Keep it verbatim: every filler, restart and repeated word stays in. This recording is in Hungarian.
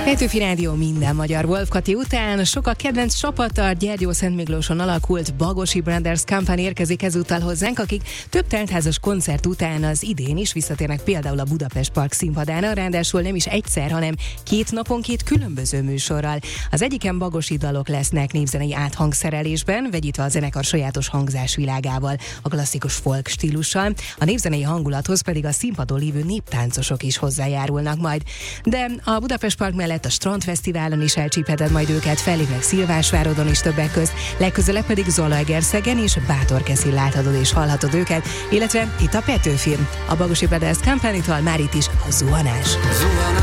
Petőfi Rádió minden magyar Wolf Kati után sokak kedvenc csapata Gyergyószentmiklóson alakult Bagosi Brothers Company érkezik ezúttal hozzánk, akik több teltházas koncert után az idén is visszatérnek például a Budapest Park színpadára, ráadásul nem is egyszer, hanem két naponként különböző műsorral. Az egyiken bagosi dalok lesznek népzenei áthangszerelésben, vegyítve a zenekar sajátos hangzásvilágával, a klasszikus folk stílussal, a népzenei hangulathoz pedig a színpadon lévő néptáncosok is hozzájárulnak majd. De a Budapest Park mellett a Strandfesztiválon is elcsípheted majd őket, fellépnek Szilvásvárodon is többek közt, legközelebb pedig Zalaegerszegen és Bátorkeszin láthatod és hallhatod őket, illetve itt a Petőfin. A Bagosi Brothers Company-tól már itt is a zuhanás. Zuhanás.